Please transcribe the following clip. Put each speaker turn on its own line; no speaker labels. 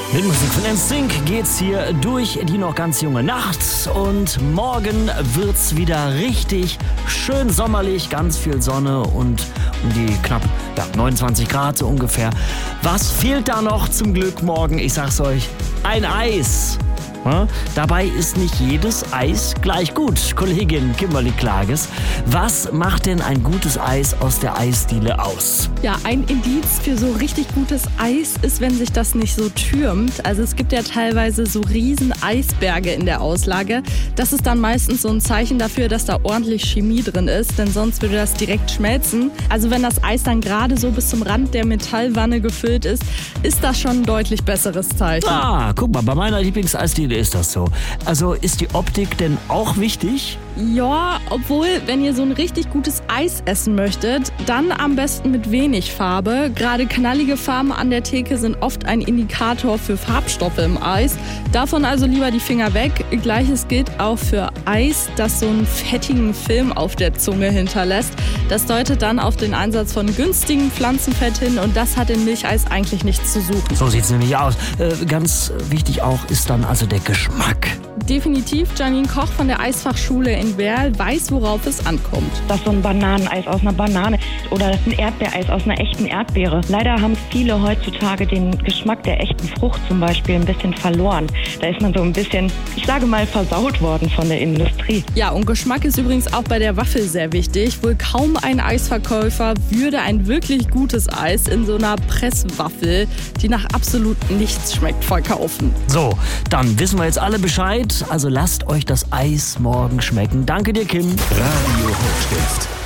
Mit Musik von NSYNC geht's hier durch die noch ganz junge Nacht und morgen wird's wieder richtig schön sommerlich, ganz viel Sonne und um die knapp 29 Grad so ungefähr. Was fehlt da noch zum Glück morgen? Ich sag's euch, ein Eis. Dabei ist nicht jedes Eis gleich gut. Kollegin Kimberly Klages, was macht denn ein gutes Eis aus der Eisdiele aus?
Ja, ein Indiz für so richtig gutes Eis ist, wenn sich das nicht so türmt. Also es gibt ja teilweise so riesen Eisberge in der Auslage. Das ist dann meistens so ein Zeichen dafür, dass da ordentlich Chemie drin ist, denn sonst würde das direkt schmelzen. Also wenn das Eis dann gerade so bis zum Rand der Metallwanne gefüllt ist, ist das schon ein deutlich besseres Zeichen.
Ah, guck mal, bei meiner Lieblingseisdiele ist das so. Also ist die Optik denn auch wichtig?
Ja, obwohl, wenn ihr so ein richtig gutes Eis essen möchtet, dann am besten mit wenig Farbe. Gerade knallige Farben an der Theke sind oft ein Indikator für Farbstoffe im Eis. Davon also lieber die Finger weg. Gleiches gilt auch für Eis, das so einen fettigen Film auf der Zunge hinterlässt. Das deutet dann auf den Einsatz von günstigem Pflanzenfett hin und das hat in Milcheis eigentlich nichts zu suchen.
So sieht's nämlich aus. Ganz wichtig auch ist dann also der Geschmack.
Definitiv, Janine Koch von der Eisfachschule in Werl weiß, worauf es ankommt.
Das ist so ein Bananeneis aus einer Banane oder ein Erdbeereis aus einer echten Erdbeere. Leider haben viele heutzutage den Geschmack der echten Frucht zum Beispiel ein bisschen verloren. Da ist man so ein bisschen, ich sage mal, versaut worden von der Industrie.
Ja, und Geschmack ist übrigens auch bei der Waffel sehr wichtig. Wohl kaum ein Eisverkäufer würde ein wirklich gutes Eis in so einer Presswaffel, die nach absolut nichts schmeckt, verkaufen.
So, dann wissen wir jetzt alle Bescheid. Also lasst euch das Eis morgen schmecken. Danke dir, Kim.
Radio Hochstift.